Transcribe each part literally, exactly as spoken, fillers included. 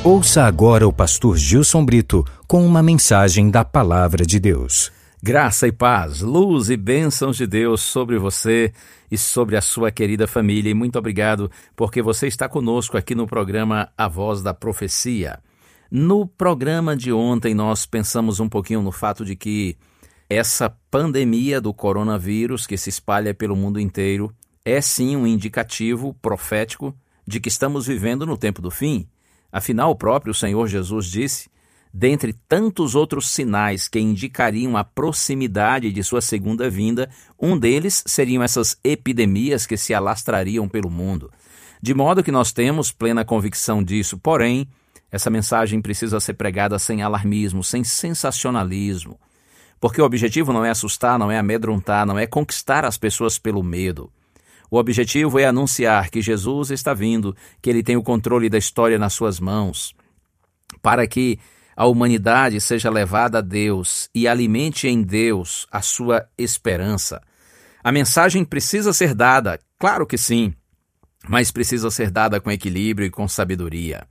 Ouça agora o pastor Gilson Brito com uma mensagem da Palavra de Deus. Graça e paz, luz e bênçãos de Deus sobre você e sobre a sua querida família. E muito obrigado porque você está conosco aqui no programa A Voz da Profecia. No programa de ontem nós pensamos um pouquinho no fato de que essa pandemia do coronavírus que se espalha pelo mundo inteiro é sim um indicativo profético de que estamos vivendo no tempo do fim. Afinal, o próprio Senhor Jesus disse, dentre tantos outros sinais que indicariam a proximidade de sua segunda vinda, um deles seriam essas epidemias que se alastrariam pelo mundo. De modo que nós temos plena convicção disso, porém, essa mensagem precisa ser pregada sem alarmismo, sem sensacionalismo, porque o objetivo não é assustar, não é amedrontar, não é conquistar as pessoas pelo medo. O objetivo é anunciar que Jesus está vindo, que Ele tem o controle da história nas suas mãos, para que a humanidade seja levada a Deus e alimente em Deus a sua esperança. A mensagem precisa ser dada, claro que sim, mas precisa ser dada com equilíbrio e com sabedoria.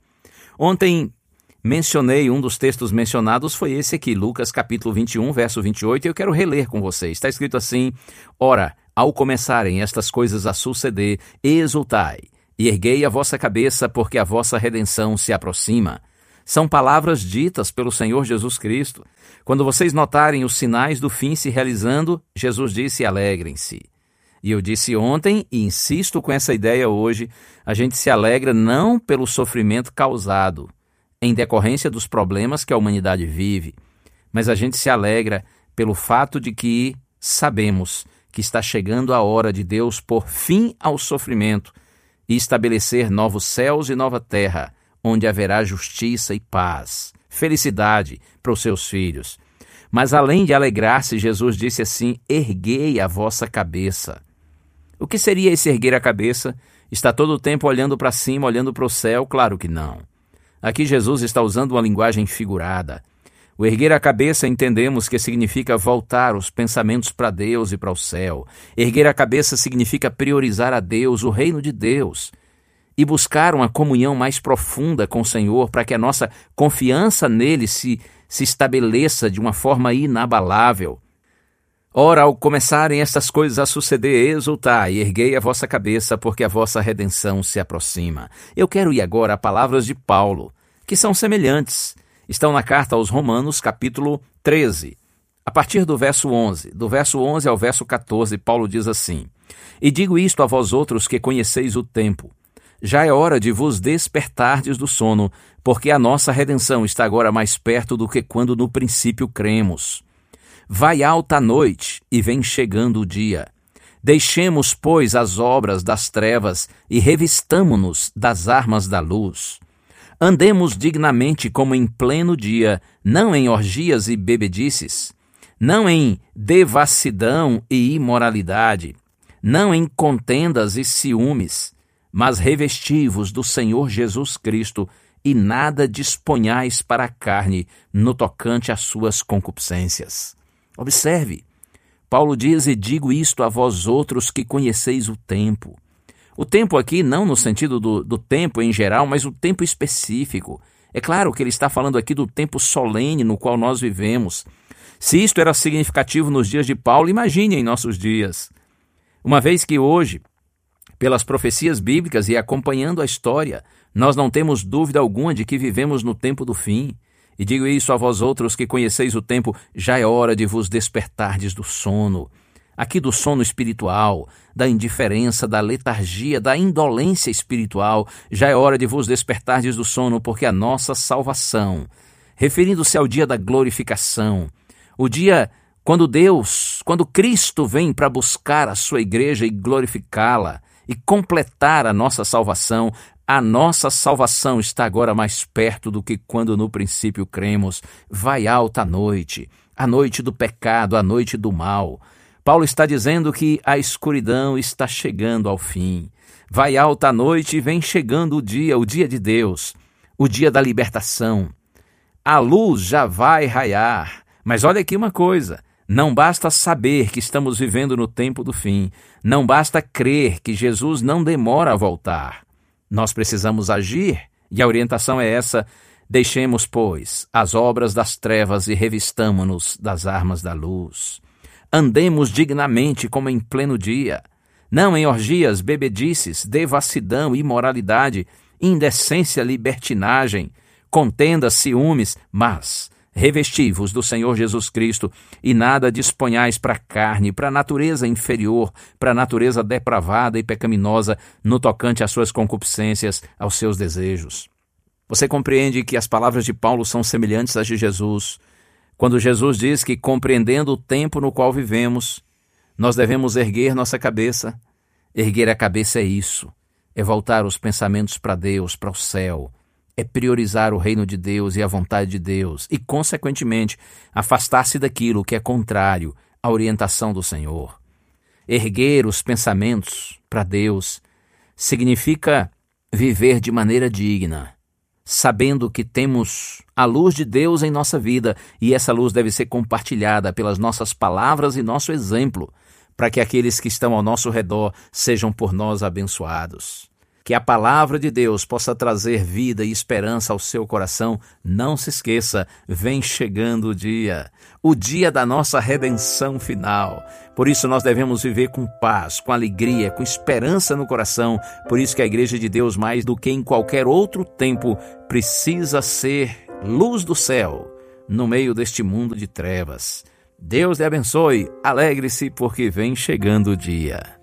Ontem mencionei, um dos textos mencionados foi esse aqui, Lucas capítulo vinte e um, verso vinte e oito, e eu quero reler com vocês. Está escrito assim: Ora, ao começarem estas coisas a suceder, exultai, e erguei a vossa cabeça, porque a vossa redenção se aproxima. São palavras ditas pelo Senhor Jesus Cristo. Quando vocês notarem os sinais do fim se realizando, Jesus disse: alegrem-se. E eu disse ontem, e insisto com essa ideia hoje, a gente se alegra não pelo sofrimento causado, em decorrência dos problemas que a humanidade vive, mas a gente se alegra pelo fato de que sabemos que está chegando a hora de Deus pôr fim ao sofrimento e estabelecer novos céus e nova terra, onde haverá justiça e paz, felicidade para os seus filhos. Mas além de alegrar-se, Jesus disse assim: erguei a vossa cabeça. O que seria esse erguer a cabeça? Está todo o tempo olhando para cima, olhando para o céu? Claro que não. Aqui Jesus está usando uma linguagem figurada. O erguer a cabeça entendemos que significa voltar os pensamentos para Deus e para o céu. Erguer a cabeça significa priorizar a Deus, o reino de Deus, e buscar uma comunhão mais profunda com o Senhor para que a nossa confiança nele se, se estabeleça de uma forma inabalável. Ora, ao começarem estas coisas a suceder, exultai, erguei a vossa cabeça, porque a vossa redenção se aproxima. Eu quero ir agora a palavras de Paulo, que são semelhantes. Estão na carta aos Romanos, capítulo treze, a partir do verso onze. Do verso onze ao verso catorze, Paulo diz assim: E digo isto a vós outros que conheceis o tempo. Já é hora de vos despertardes do sono, porque a nossa redenção está agora mais perto do que quando no princípio cremos. Vai alta a noite e vem chegando o dia. Deixemos, pois, as obras das trevas e revistamo-nos das armas da luz. Andemos dignamente como em pleno dia, não em orgias e bebedices, não em devassidão e imoralidade, não em contendas e ciúmes, mas revesti-vos do Senhor Jesus Cristo e nada disponhais para a carne no tocante às suas concupiscências. Observe, Paulo diz: e digo isto a vós outros que conheceis o tempo. O tempo aqui não no sentido do, do tempo em geral, mas o tempo específico. É claro que ele está falando aqui do tempo solene no qual nós vivemos. Se isto era significativo nos dias de Paulo, imagine em nossos dias. Uma vez que hoje, pelas profecias bíblicas e acompanhando a história, nós não temos dúvida alguma de que vivemos no tempo do fim. E digo isso a vós outros que conheceis o tempo, já é hora de vos despertardes do sono. Aqui do sono espiritual, da indiferença, da letargia, da indolência espiritual, já é hora de vos despertardes do sono, porque a nossa salvação, referindo-se ao dia da glorificação, o dia quando Deus, quando Cristo vem para buscar a sua igreja e glorificá-la e completar a nossa salvação, a nossa salvação está agora mais perto do que quando no princípio cremos. Vai alta a noite, a noite do pecado, a noite do mal. Paulo está dizendo que a escuridão está chegando ao fim. Vai alta a noite e vem chegando o dia, o dia de Deus, o dia da libertação. A luz já vai raiar. Mas olha aqui uma coisa, não basta saber que estamos vivendo no tempo do fim, não basta crer que Jesus não demora a voltar. Nós precisamos agir E a orientação é essa: deixemos, pois, as obras das trevas e revistamo-nos das armas da luz. Andemos dignamente como em pleno dia, não em orgias, bebedices, devassidão, imoralidade, indecência, libertinagem, contendas, ciúmes, mas revesti-vos do Senhor Jesus Cristo e nada disponhais para a carne, para a natureza inferior, para a natureza depravada e pecaminosa no tocante às suas concupiscências, aos seus desejos. Você compreende que as palavras de Paulo são semelhantes às de Jesus, quando Jesus diz que, compreendendo o tempo no qual vivemos, nós devemos erguer nossa cabeça. Erguer a cabeça é isso, é voltar os pensamentos para Deus, para o céu, é priorizar o reino de Deus e a vontade de Deus e, consequentemente, afastar-se daquilo que é contrário à orientação do Senhor. Erguer os pensamentos para Deus significa viver de maneira digna, sabendo que temos a luz de Deus em nossa vida e essa luz deve ser compartilhada pelas nossas palavras e nosso exemplo, para que aqueles que estão ao nosso redor sejam por nós abençoados. Que a palavra de Deus possa trazer vida e esperança ao seu coração. Não se esqueça, vem chegando o dia, o dia da nossa redenção final. Por isso nós devemos viver com paz, com alegria, com esperança no coração. Por isso que a Igreja de Deus, mais do que em qualquer outro tempo, precisa ser luz do céu no meio deste mundo de trevas. Deus lhe abençoe, alegre-se porque vem chegando o dia.